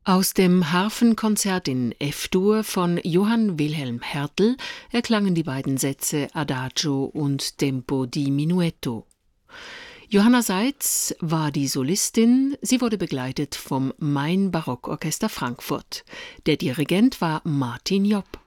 Aus dem Harfenkonzert in F-Dur von Johann Wilhelm Hertel erklangen die beiden Sätze Adagio und Tempo di Minuetto. Johanna Seitz war die Solistin, sie wurde begleitet vom Main Barockorchester Frankfurt. Der Dirigent war Martin Jopp.